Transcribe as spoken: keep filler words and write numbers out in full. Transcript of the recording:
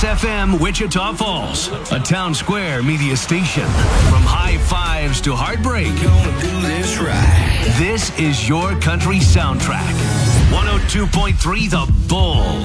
Kiss F M Wichita Falls, a Town Square media station. From high fives to heartbreak, Gonna do this right. this is your country soundtrack. one oh two point three The Bull.